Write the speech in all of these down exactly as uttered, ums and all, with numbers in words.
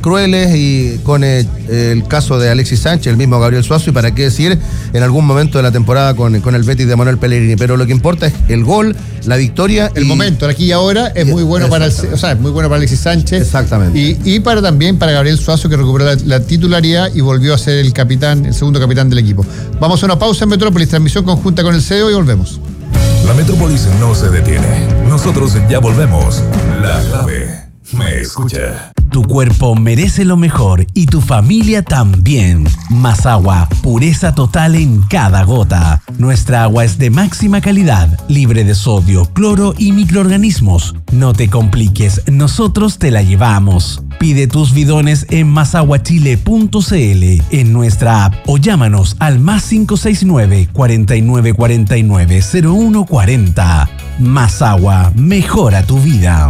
crueles y con eh, el caso de Alexis Sánchez, el mismo Gabriel Suazo, y para qué decir en algún momento de la temporada con, con el Betis de Manuel Pellegrini. Pero lo que importa es el gol, la victoria. El y, momento, aquí y ahora, es muy bueno para el, o sea, es muy bueno para Alexis Sánchez. Exactamente. Y, y para también para Gabriel Suazo, que recuperó la, la titularidad y volvió a ser el capitán, el segundo capitán del equipo. Vamos a una pausa en Metrópolis, transmisión conjunta con el C E O y volvemos. La Metrópolis no se detiene. Nosotros ya volvemos. La Clave me escucha. Tu cuerpo merece lo mejor y tu familia también. Más agua, pureza total en cada gota. Nuestra agua es de máxima calidad, libre de sodio, cloro y microorganismos. No te compliques, nosotros te la llevamos. Pide tus bidones en masaguachile punto c l, en nuestra app, o llámanos al más cinco seis nueve, cuatro nueve cuatro nueve, cero uno cuatro cero. Más agua, mejora tu vida.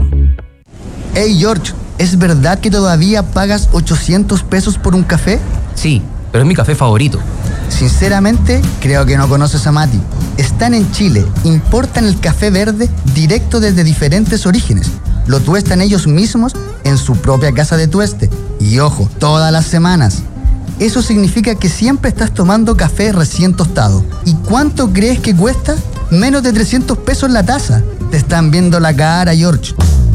Hey George, ¿es verdad que todavía pagas ochocientos pesos por un café? Sí, pero es mi café favorito. Sinceramente, creo que no conoces a Mati. Están en Chile, importan el café verde directo desde diferentes orígenes. Lo tuestan ellos mismos en su propia casa de tueste. Y ojo, todas las semanas. Eso significa que siempre estás tomando café recién tostado. ¿Y cuánto crees que cuesta? Menos de trescientos pesos la taza. Te están viendo la cara, George.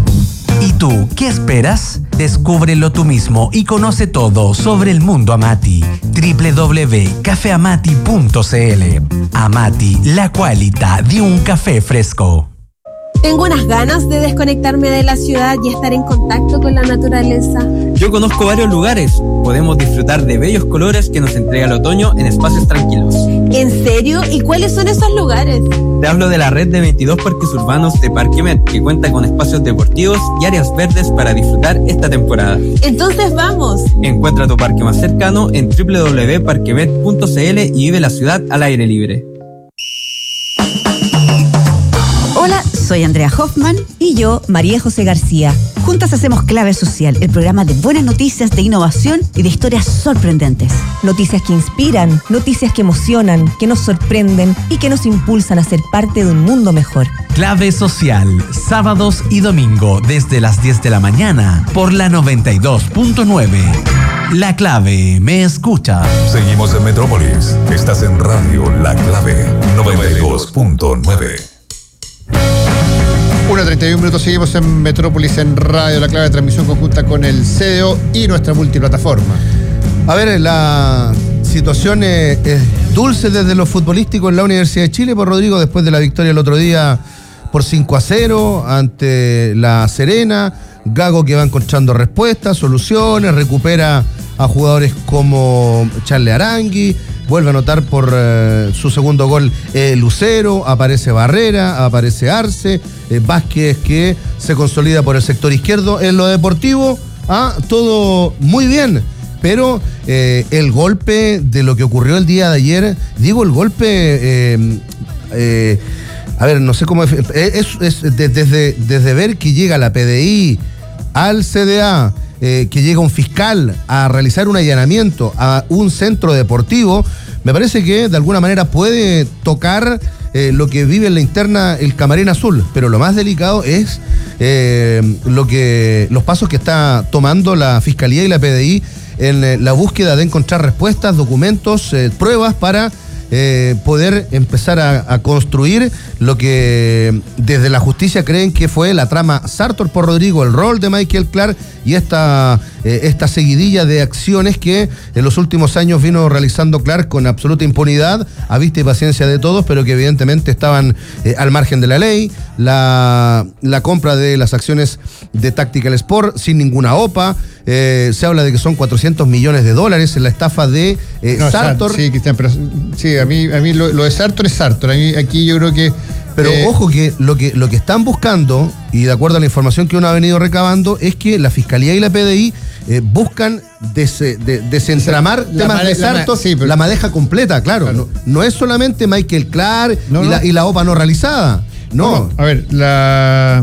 ¿Y tú, qué esperas? Descúbrelo tú mismo y conoce todo sobre el mundo Amati. doble u doble u doble u punto café amati punto c l. Amati, la cualidad de un café fresco. Tengo unas ganas de desconectarme de la ciudad y estar en contacto con la naturaleza. Yo conozco varios lugares. Podemos disfrutar de bellos colores que nos entrega el otoño en espacios tranquilos. ¿En serio? ¿Y cuáles son esos lugares? Te hablo de la red de veintidós parques urbanos de Parque Met, que cuenta con espacios deportivos y áreas verdes para disfrutar esta temporada. Entonces vamos. Encuentra tu parque más cercano en doble u doble u doble u punto parque met punto c l y vive la ciudad al aire libre. Hola, soy Andrea Hoffman y yo, María José García. Juntas hacemos Clave Social, el programa de buenas noticias, de innovación y de historias sorprendentes. Noticias que inspiran, noticias que emocionan, que nos sorprenden y que nos impulsan a ser parte de un mundo mejor. Clave Social, sábados y domingo desde las diez de la mañana por la noventa y dos punto nueve. La Clave me escucha. Seguimos en Metrópolis. Estás en Radio La Clave noventa y dos punto nueve. una treinta y uno minutos, seguimos en Metrópolis en Radio La Clave, transmisión conjunta con el C E O y nuestra multiplataforma. A ver, la situación es, es dulce desde lo futbolístico en la Universidad de Chile, por Rodrigo, después de la victoria el otro día por cinco a cero ante La Serena. Gago que va encontrando respuestas, soluciones, recupera a jugadores como Charles Arangui, vuelve a anotar por eh, su segundo gol eh, Lucero, aparece Barrera, aparece Arce, eh, Vázquez que se consolida por el sector izquierdo. En lo deportivo, ah, todo muy bien, pero eh, el golpe de lo que ocurrió el día de ayer, digo el golpe, eh, eh, a ver, no sé cómo, es, es, es de, desde, desde ver que llega la P D I al C D A, Eh, que llega un fiscal a realizar un allanamiento a un centro deportivo, me parece que de alguna manera puede tocar eh, lo que vive en la interna el Camarín Azul, pero lo más delicado es eh, lo que los pasos que está tomando la Fiscalía y la P D I en eh, la búsqueda de encontrar respuestas, documentos, eh, pruebas para Eh, poder empezar a, a construir lo que desde la justicia creen que fue la trama Sartor por Rodrigo, el rol de Michael Clark y esta, eh, esta seguidilla de acciones que en los últimos años vino realizando Clark con absoluta impunidad, a vista y paciencia de todos, pero que evidentemente estaban eh, al margen de la ley. La, la compra de las acciones de Tactical Sport sin ninguna O P A. Eh, se habla de que son cuatrocientos millones de dólares en la estafa de eh, no, Sartor. Sí, Cristian, pero sí, a mí, a mí lo, lo de Sartor es Sartor. A mí, aquí yo creo que... Pero eh, ojo que lo, que lo que están buscando, y de acuerdo a la información que uno ha venido recabando, es que la Fiscalía y la P D I eh, buscan des, de, desentramar la temas made, de Sartor, la, sí, pero, la madeja completa, claro. claro. No, no es solamente Michael Clark no, y, no. La, y la O P A no realizada. No. no a ver, la...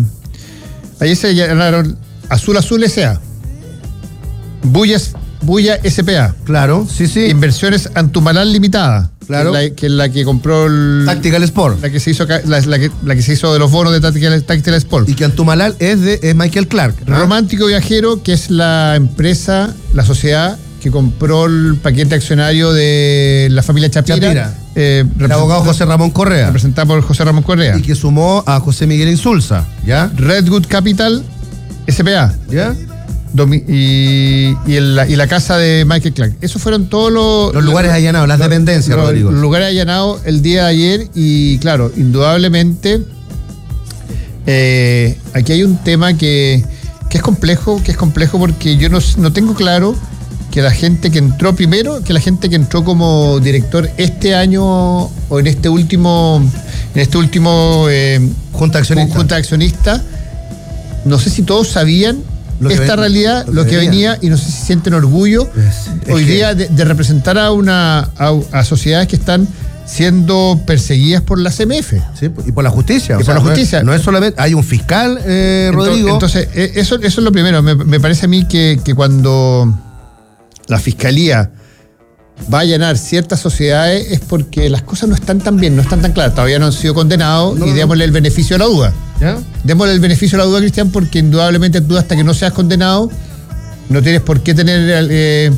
Ahí se llamaron Azul Azul S A Bullas, Bulla S P A. Claro, sí, sí. Inversiones Antumalal Limitada. Claro. Que, es la, que es la que compró el... Tactical Sport. La que se hizo la, la, que, la que se hizo de los bonos de Tactical, Tactical Sport. Y que Antumalal es de es Michael Clark. ¿Ah? Romántico Viajero, que es la empresa, la sociedad que compró el paquete accionario de la familia Chapira. Chapira. Eh, el abogado José Ramón Correa. Representado por José Ramón Correa. Y que sumó a José Miguel Insulza, ¿ya? Redwood Capital, S P A. ¿Ya? Domi y, y, el, y la casa de Michael Clark. Esos fueron todos los... Los lugares los, allanados, las los, dependencias, los, Rodrigo. Los lugares allanados el día de ayer y, claro, indudablemente, eh, aquí hay un tema que, que es complejo, que es complejo porque yo no, no tengo claro que la gente que entró primero, que la gente que entró como director este año o en este último, en este último eh, junta accionista. junta accionista, no sé si todos sabían Lo esta ven, realidad, lo lo que que venía. venía, y no sé si sienten orgullo Es- es hoy que- día de, de representar a una a, a sociedades que están siendo perseguidas por la C M F. Sí, y por la justicia. Y por la no es- justicia. No es, solamente. Hay un fiscal, eh, Entonces- Rodrigo. Entonces, eh, eso, eso es lo primero. Me, me parece a mí que, que cuando la fiscalía va a allanar ciertas sociedades es porque las cosas no están tan bien, no están tan claras. Todavía no han sido condenados No, y no. démosle el beneficio de la duda. ¿Ya? Démosle el beneficio de la duda, Cristian, porque indudablemente tú hasta que no seas condenado no tienes por qué tener... Eh,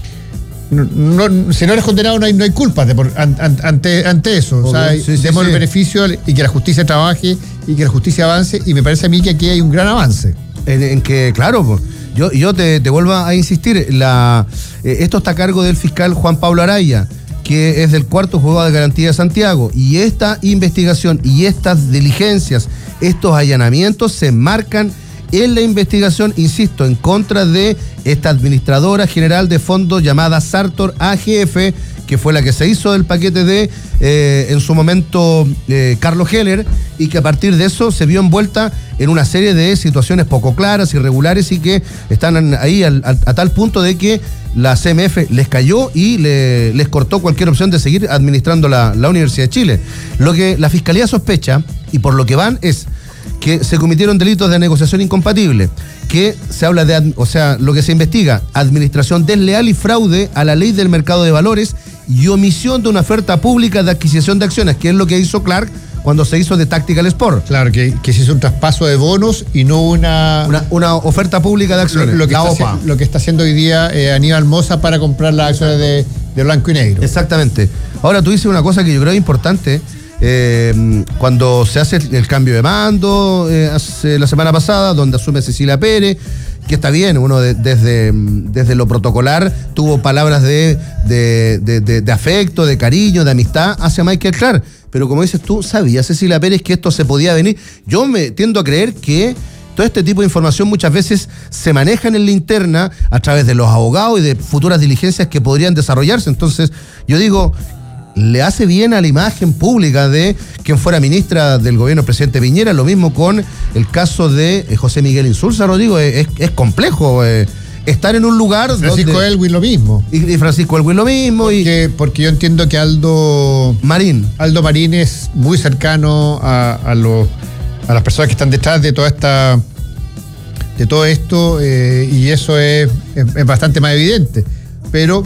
no, no, si no eres condenado no hay, no hay culpa de por- an- an- ante, ante eso. O sea, Obvio, sí, sí, demos sí. el beneficio y que la justicia trabaje y que la justicia avance, y me parece a mí que aquí hay un gran avance. En, en que, claro, po, yo, yo te, te vuelvo a insistir, la, eh, esto está a cargo del fiscal Juan Pablo Araya, que es del cuarto juzgado de garantía de Santiago, y esta investigación y estas diligencias, estos allanamientos se enmarcan en la investigación, insisto, en contra de esta administradora general de fondos llamada Sartor A G F, que fue la que se hizo del paquete de, eh, en su momento, eh, Carlos Heller, y que a partir de eso se vio envuelta en una serie de situaciones poco claras, irregulares, y que están ahí al, al, a tal punto de que la C M F les cayó y le, les cortó cualquier opción de seguir administrando la, la Universidad de Chile. Lo que la Fiscalía sospecha, y por lo que van, es que se cometieron delitos de negociación incompatible, que se habla de, o sea, lo que se investiga, administración desleal y fraude a la ley del mercado de valores y omisión de una oferta pública de adquisición de acciones, que es lo que hizo Clark cuando se hizo de Tactical Sport. Claro, que, que se hizo un traspaso de bonos y no una... Una, una oferta pública de acciones, lo, lo que la está, O P A. haci- lo que está haciendo hoy día eh, Aníbal Moza para comprar las acciones de, de blanco y negro. Exactamente. Ahora tú dices una cosa que yo creo importante. Eh, cuando se hace el, el cambio de mando eh, hace la semana pasada, donde asume Cecilia Pérez, que está bien, uno de- desde, desde lo protocolar tuvo palabras de, de, de, de- de afecto, de cariño, de amistad hacia Michael Clark. Pero como dices tú, ¿sabía Cecilia Pérez que esto se podía venir? Yo me tiendo a creer que todo este tipo de información muchas veces se manejan en la interna a través de los abogados y de futuras diligencias que podrían desarrollarse. Entonces, yo digo, le hace bien a la imagen pública de quien fuera ministra del gobierno del presidente Piñera. Lo mismo con el caso de eh, José Miguel Insulza, Rodrigo. Es, es complejo eh, estar en un lugar Francisco donde... Elwin lo mismo. Y, y Francisco Elwin lo mismo. y Porque, porque yo entiendo que Aldo Marín. Aldo Marín es muy cercano a, a, los, a las personas que están detrás de toda esta de todo esto, eh, y eso es, es, es bastante más evidente. Pero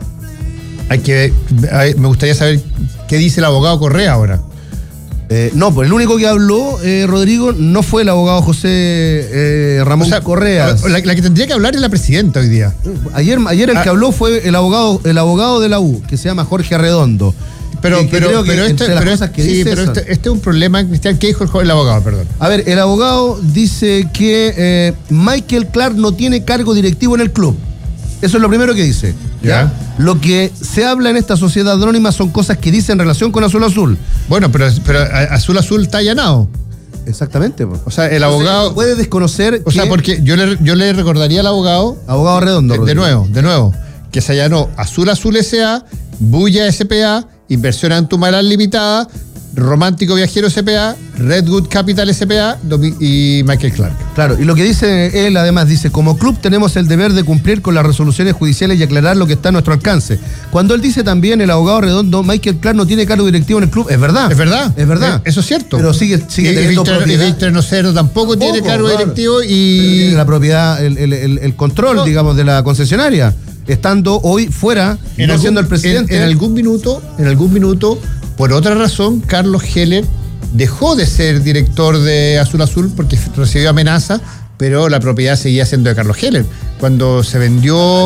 hay que hay- me gustaría saber qué dice el abogado Correa ahora. Eh, no, pues el único que habló, eh, Rodrigo, no fue el abogado José eh, Ramón O sea, Correa. La, la que tendría que hablar es la presidenta hoy día. Ayer, ayer el Ah. que habló fue el abogado, el abogado de la U, que se llama Jorge Arredondo. Pero, Que- que pero, creo que pero, este, entre las pero, cosas que sí, dice pero son- este, este es un problema, Cristian. ¿Qué dijo el, joven- el abogado? Perdón. A ver, el abogado dice que eh, Michael Clark no tiene cargo directivo en el club. Eso es lo primero que dice. ¿ya? Lo que se habla en esta sociedad anónima son cosas que dice en relación con Azul Azul. Bueno, pero, pero Azul Azul está allanado. Exactamente. po. O sea, el Entonces, abogado... no puede desconocer O sea, que- porque yo le, yo le recordaría al abogado... Abogado Redondo. De, de Rodrigo. nuevo, de nuevo, que se allanó Azul Azul S A, Bulla S P A, Inversión Antumaral Limitada, Romántico Viajero S P A, Redwood Capital S P A Domi- y Michael Clark. Claro, y lo que dice él además dice, como club tenemos el deber de cumplir con las resoluciones judiciales y aclarar lo que está a nuestro alcance. Cuando él dice también, el abogado Redondo, Michael Clark no tiene cargo directivo en el club, es verdad. ¿Es verdad? Es verdad. Eh, Eso es cierto. Pero sigue, sigue y, y teniendo Víctor, y propiedad. Víctor Nocero tampoco tiene Tampoco, cargo claro. directivo Pero y... tiene la propiedad, el, el- el- el control, No. digamos, de la concesionaria. estando hoy fuera, En no algún- siendo el presidente. En, en algún minuto, en algún minuto, por otra razón, Carlos Heller dejó de ser director de Azul Azul porque recibió amenaza, pero la propiedad seguía siendo de Carlos Heller. Cuando se vendió